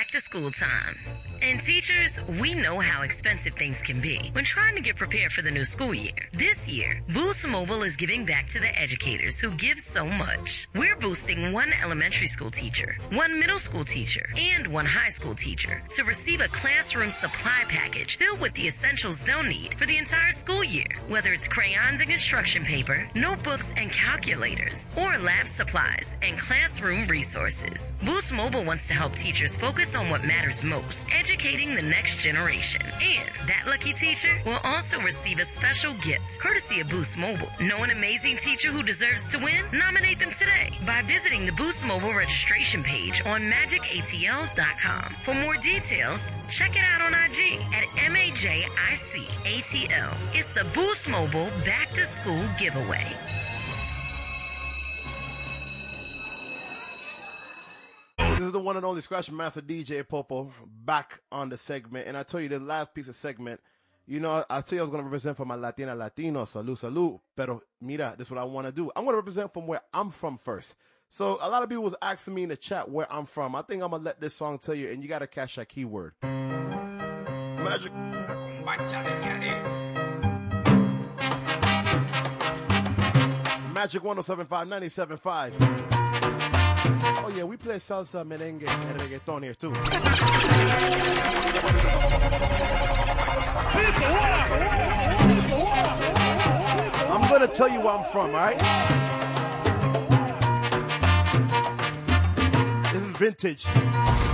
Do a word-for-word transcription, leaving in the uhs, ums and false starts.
back to school time. And teachers, we know how expensive things can be when trying to get prepared for the new school year. This year, Boost Mobile is giving back to the educators who give so much. We're boosting one elementary school teacher, one middle school teacher, and one high school teacher to receive a classroom supply package filled with the essentials they'll need for the entire school year. Whether it's crayons and construction paper, notebooks and calculators, or lab supplies and classroom resources. Boost Mobile wants to help teachers focus on what matters most, educating the next generation. And that lucky teacher will also receive a special gift, courtesy of Boost Mobile. Know an amazing teacher who deserves to win? Nominate them today by visiting the Boost Mobile registration page on magic A T L dot com. For more details, check it out on I G at M A J I C A T L. It's the Boost Mobile Back to School giveaway. This is the one and only Scratch Master D J Popo back on the segment. And I tell you, the last piece of segment, you know, I tell you I was going to represent for my Latina Latino, salud, salud. Pero mira, this is what I want to do. I'm going to represent from where I'm from first. So a lot of people was asking me in the chat where I'm from. I think I'm going to let this song tell you, and you got to catch that keyword. Magic. Magic one oh seven point five, ninety-seven point five. Oh, yeah, we play salsa, merengue, and reggaeton here, too. I'm going to tell you where I'm from, all right? This is vintage.